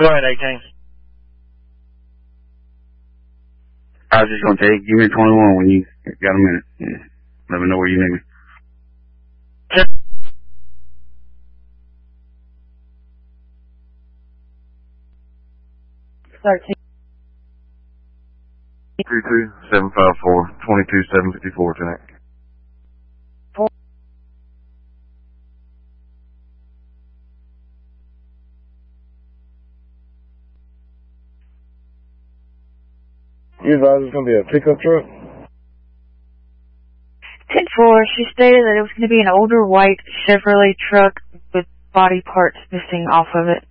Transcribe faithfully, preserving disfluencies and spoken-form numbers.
Go ahead, eighteen. I was just going to tell you, give me a twenty-one when you got a minute. Yeah. Let me know where you need me. thirteen. three two seven five four, twenty-two seven fifty-four tonight. You advise it's going to be a pickup truck? ten four, she stated that it was going to be an older white Chevrolet truck with body parts missing off of it.